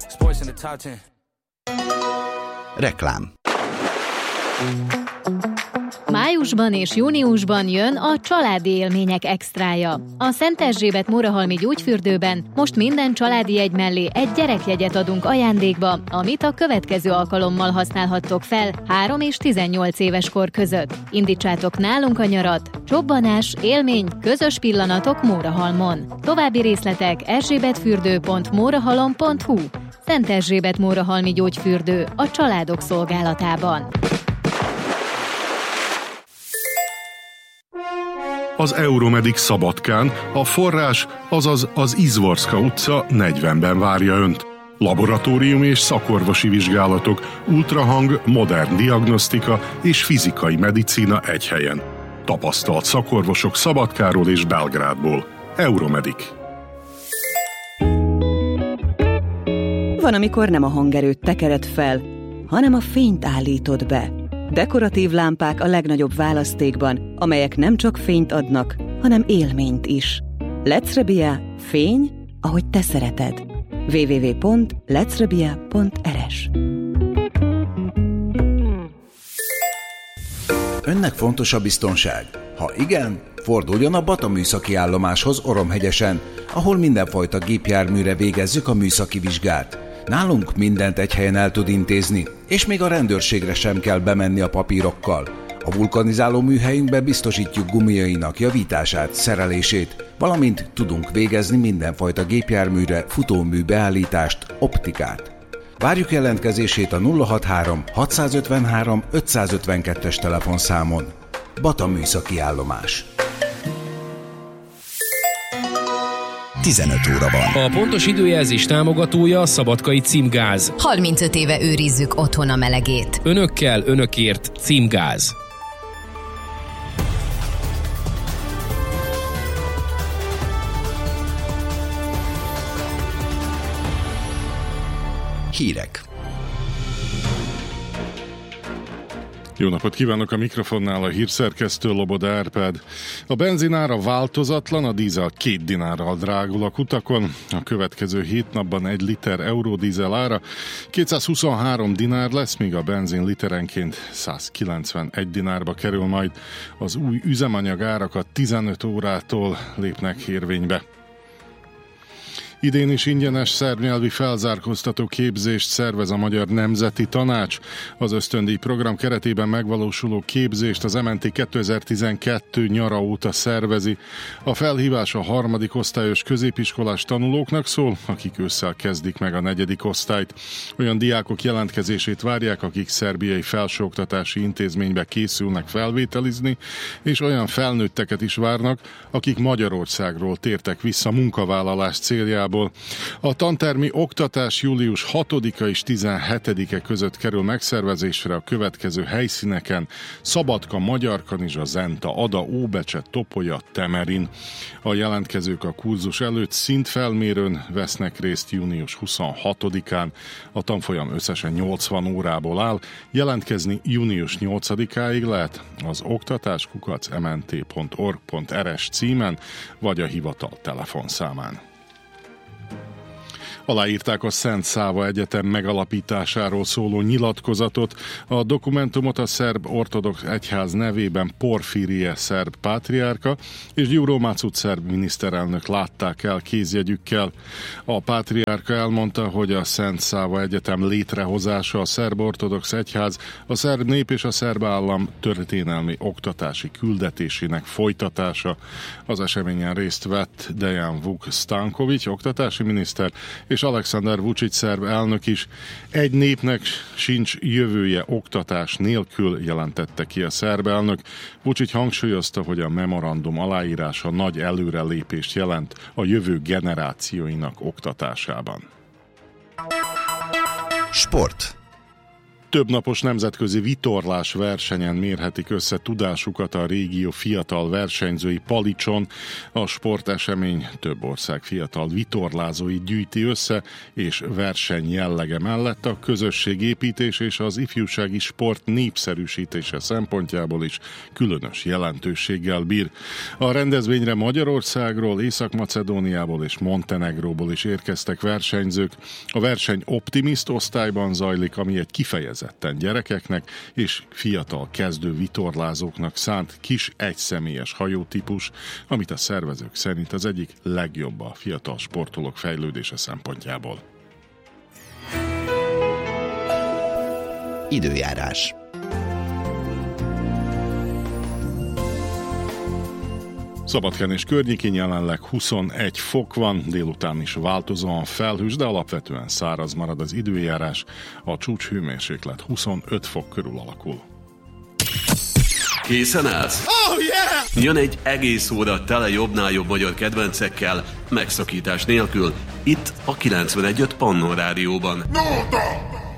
Sports in the top 10. Reklám. Májusban és júniusban jön a családi élmények extrája. A Szent Erzsébet Mórahalmi gyógyfürdőben most minden családi jegy mellé egy gyerekjegyet adunk ajándékba, amit a következő alkalommal használhattok fel 3 és 18 éves kor között. Indítsátok nálunk a nyarat, csobbanás, élmény, közös pillanatok Mórahalmon. További részletek erzsébetfürdő.mórahalom.hu. Szent Erzsébet Mórahalmi gyógyfürdő a családok szolgálatában. Az Euromedik Szabadkán a forrás, azaz az Izvorska utca 40-ben várja Önt. Laboratóriumi és szakorvosi vizsgálatok, ultrahang, modern diagnosztika és fizikai medicína egy helyen. Tapasztalt szakorvosok Szabadkáról és Belgrádból. Euromedik. Van, amikor nem a hangerőt tekered fel, hanem a fényt állítod be. Dekoratív lámpák a legnagyobb választékban, amelyek nem csak fényt adnak, hanem élményt is. Lecrebia, fény, ahogy te szereted. www.lecrebia.rs. Önnek fontos a biztonság? Ha igen, forduljon a Bata műszaki állomáshoz Oromhegyesen, ahol mindenfajta gépjárműre végezzük a műszaki vizsgát. Nálunk mindent egy helyen el tud intézni, és még a rendőrségre sem kell bemenni a papírokkal. A vulkanizáló műhelyünkben biztosítjuk gumiainak javítását, szerelését, valamint tudunk végezni mindenfajta gépjárműre futómű beállítást, optikát. Várjuk jelentkezését a 063 653 552-es telefonszámon. Bata műszaki állomás. 15 óra van. A pontos időjelzés támogatója a Szabadkai Címgáz. 35 éve őrizzük otthon a melegét. Önökkel, önökért Címgáz. Hírek. Jó napot kívánok, a mikrofonnál a hírszerkesztő Loboda Árpád. A benzinára változatlan, a dízel 2 dinárral drágul a kutakon. A következő 7 napban 1 liter euródízel ára 223 dinár lesz, míg a benzin literenként 191 dinárba kerül majd. Az új üzemanyag árakat 15 órától lépnek érvénybe. Idén is ingyenes szerbnyelvi felzárkóztató képzést szervez a Magyar Nemzeti Tanács. Az ösztöndíj program keretében megvalósuló képzést az MNT 2012 nyara óta szervezi. A felhívás a 3. osztályos középiskolás tanulóknak szól, akik ősszel kezdik meg a 4. osztályt. Olyan diákok jelentkezését várják, akik szerbiai felsőoktatási intézménybe készülnek felvételizni, és olyan felnőtteket is várnak, akik Magyarországról tértek vissza munkavállalás céljából. A tantermi oktatás július 6-a és 17-e között kerül megszervezésre a következő helyszíneken: Szabadka, Magyarkanizsa, Zenta, Ada, Óbecse, Topolya, Temerin. A jelentkezők a kurzus előtt szintfelmérőn vesznek részt június 26-án. A tanfolyam összesen 80 órából áll. Jelentkezni június 8-áig lehet az oktatás@mnt.org.rs címen, vagy a hivatal telefonszámán. Aláírták a Szent Száva Egyetem megalapításáról szóló nyilatkozatot. A dokumentumot a szerb ortodox egyház nevében Porfirije szerb pátriárka és Gyuró Mácut szerb miniszterelnök látták el kézjegyükkel. A pátriárka elmondta, hogy a Szent Száva Egyetem létrehozása a szerb ortodox egyház, a szerb nép és a szerb állam történelmi oktatási küldetésének folytatása. Az eseményen részt vett Dejan Vuk Stanković, oktatási miniszter, és Aleksandar Vučić szerb elnök is. Egy népnek sincs jövője oktatás nélkül, jelentette ki a szerb elnök. Vučić hangsúlyozta, hogy a memorandum aláírása nagy előrelépést jelent a jövő generációinak oktatásában. Sport. Többnapos nemzetközi vitorlás versenyen mérhetik össze tudásukat a régió fiatal versenyzői Palicson. A sportesemény több ország fiatal vitorlázóit gyűjti össze, és verseny jellege mellett a közösségépítés és az ifjúsági sport népszerűsítése szempontjából is különös jelentőséggel bír. A rendezvényre Magyarországról, Észak-Macedóniából és Montenegróból is érkeztek versenyzők. A verseny optimist osztályban zajlik, ami egy kifejezetten gyerekeknek és fiatal kezdő vitorlázóknak szánt kis egyszemélyes hajótípus, amit a szervezők szerint az egyik legjobb a fiatal sportolók fejlődése szempontjából. Időjárás. Szabadkán és környékén jelenleg 21 fok van, délután is változóan felhős, de alapvetően száraz marad az időjárás, a csúcshőmérséklet 25 fok körül alakul. Készen állsz? Oh, yeah! Jön egy egész óra tele jobbnál jobb magyar kedvencekkel, megszakítás nélkül, itt a 91.5 Pannon Rádióban. No,